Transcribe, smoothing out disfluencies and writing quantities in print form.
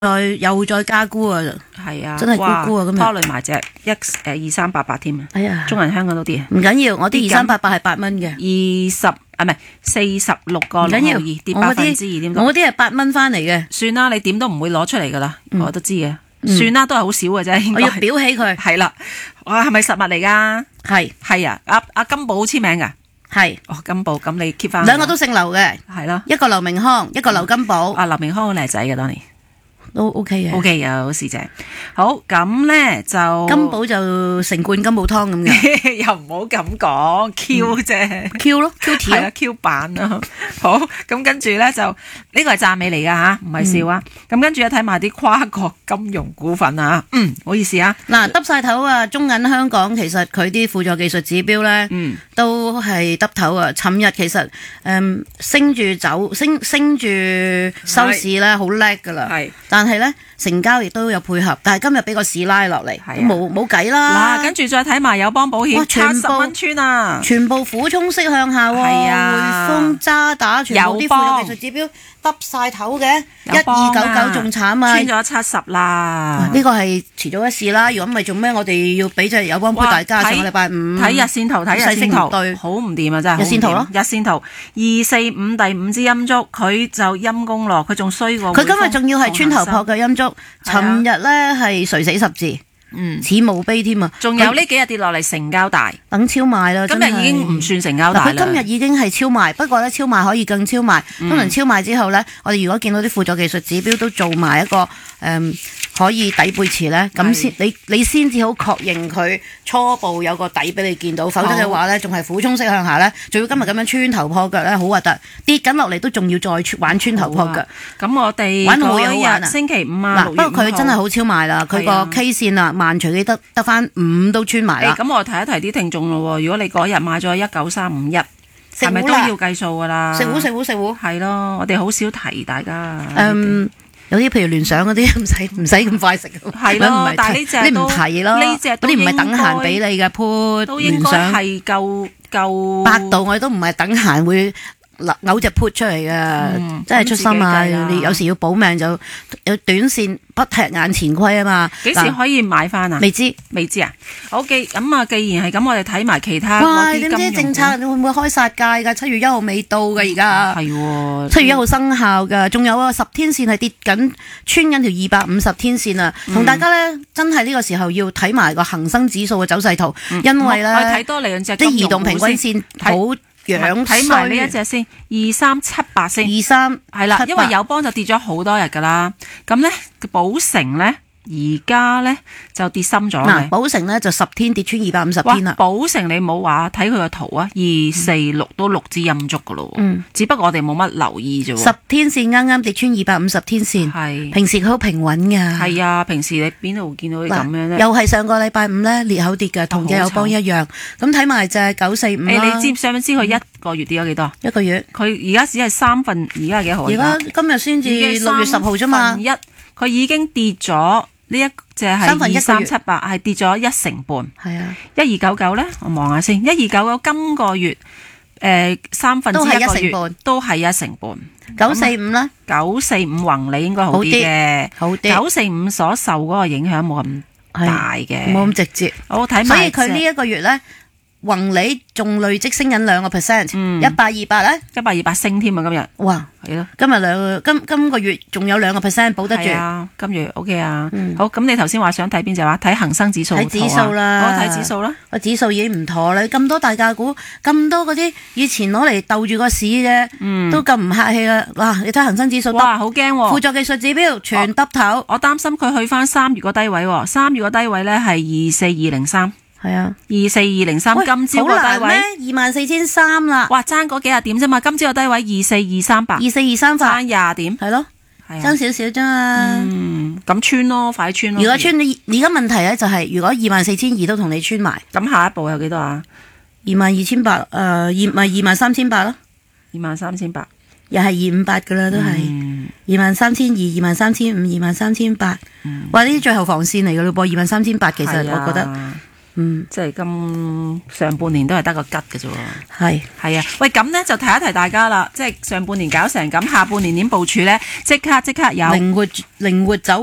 又再加沽啊！ 係啊， 真係沽啊！咁樣拖累埋隻2388添啊！ 哎呀， 中銀香港都跌， 唔緊要，我啲2388係8蚊嘅唔係46個唔緊要， 跌2%， 我啲係8蚊翻嚟嘅。 算啦，你點都唔會攞出嚟噶啦，我都知嘅。算啦，都係好少嘅啫。 我要裱起佢。 係啦，哇，係咪實物嚟噶？係啊，阿金寶簽名噶。係哦，金寶，咁你 keep 翻。 兩個都姓劉嘅。係咯，一個劉明康，一個劉金寶。 劉明康好靚仔嘅當年。 都 OK 嘅 ，OK 嘅，好事正。好，咁咧就金寶就成罐金寶湯咁嘅， 又唔好咁講 Q 啫 ，Q 咯 ，Q 條係啊 Q 版啊。好，咁跟住咧就呢個係讚美嚟噶吓，唔係笑啊。咁跟住咧睇埋啲跨國金融股份啊，唔好意思啊。 嗱，耷晒頭啊，中銀香港其實佢啲輔助技術指標咧，都係耷頭啊。尋日其實升住走，升住收市咧，好叻噶啦。係。但係咧，成交亦都有配合，但係今日俾個市拉落嚟，冇計啦。 嗱，跟住再睇埋友邦保險，全部10蚊穿啊， 全部俯衝式向下喎。係啊，匯豐、渣打，全部啲輔助技術指標耷晒頭嘅，1299仲慘啊， 穿咗70啦。 呢個係遲早一試啦。如果唔係做咩，我哋要俾隻友邦俾大家上個禮拜五睇日線圖，睇日線圖，對，好唔掂啊真係。日線圖咯， 日線圖245第5支陰燭，佢就陰公咯，佢仲衰過。 佢今日仲要係穿頭破嘅陰燭，尋日咧係垂死10字，似墓碑添啊！ 仲有呢幾日跌落嚟成交大， 等超賣啦。 今日已經唔算成交大啦。 佢今日已經係超賣，不過咧超賣可以更超賣。通常超賣之後咧，我哋如果見到啲輔助技術指標都做埋一個可以底背馳咧，咁先你先至好確認佢初步有個底俾你見到，否則嘅話咧仲係俯衝式向下咧，仲要今日咁樣穿頭破腳咧，好核突，跌緊落嚟都仲要再玩穿頭破腳。 咁我哋玩到冇嘢玩啊！ 星期五啊， 不過佢真係好超賣啦，佢個 K 線啊，慢隨機得翻5都穿埋啦。 咁我提一提啲聽眾咯，如果你嗰日買咗19351，係咪都要計數噶啦？ 食糊係咯，我哋好少提大家。 有啲譬如聯想嗰啲唔使咁快食， 係咯，但係呢隻你唔提咯， 呢隻嗰啲唔係等閒俾你嘅 put， 都應該係夠百度我哋都唔係等閒會扭隻 put 出嚟嘅，真係出心啊！你有時要保命就有短線不踢眼前虧啊嘛。 幾時可以買翻啊？未知啊。好嘅，咁啊，既然係咁，我哋睇埋其他嗰啲金融股。點知政策會唔會開殺戒㗎？7月1號未到㗎而家。係喎。7月1號生效㗎，仲有啊10天線係跌緊，穿緊條250天線啊！同大家咧真係呢個時候要睇埋個恒生指數嘅走勢圖，因為咧我睇多兩隻啲移動平均線好。 睇埋呢一隻先，2378先，23係啦，因為友邦就跌咗好多日噶啦，咁咧寶城咧而家咧就跌深咗嘅。 寶城咧就10天跌穿250天啦。 寶城你冇話睇佢個圖啊，246都6支陰燭噶咯。只不過我哋冇乜留意啫。10 天線啱啱跌穿250天線，係平時佢好平穩噶。係啊，平時你邊度見到佢咁樣咧？又係上個禮拜五咧裂口跌嘅，同嘅友邦一樣。咁睇埋就係945啦。你想唔知佢一個月跌咗幾多？一個月佢而家只係3分，而家係幾號？而家今日先至6月10號啫嘛。佢已經跌咗呢一隻係2378，係跌咗1成半。係啊，1299咧，我望下先。1299今個月3分之一個月都係1成半。945咧，945宏利應該好啲嘅，好啲。945所受嗰個影響冇咁大嘅，冇咁直接。我睇埋，所以佢呢一個月咧。宏利仲累積升緊2%，128咧，128升添啊！今日哇，係咯，今個月仲有2%保得住。今月 OK 啊，好，咁你頭先話想睇邊隻話？睇恒生指數，睇指數啦，我睇指數啦。個指數已經唔妥啦，咁多大價股，咁多嗰啲以前攞嚟鬥住個市嘅，都咁唔客氣啦。哇，你睇恒生指數，哇，好驚喎！輔助技術指標全耷頭，我擔心佢去翻3月個低位喎。3月個低位咧係24203。係啊，24203，今朝個低位24300啦。哇，爭嗰幾廿點啫嘛，今朝個低位24238，24238，爭20點，係咯，爭少少啫嘛。咁穿咯，快穿咯。如果穿你而家問題咧就係，如果24200都同你穿埋，咁下一步有幾多啊？22800，23800咯，23800，又係258噶啦，都係23200、23500、23800。哇，呢啲最後防線嚟噶咯噃，23800其實我覺得。 即係咁上半年都係得個吉嘅啫喎。係啊，喂，咁呢就提一提大家啦，即係上半年搞成咁，下半年點部署呢？即刻有靈活走。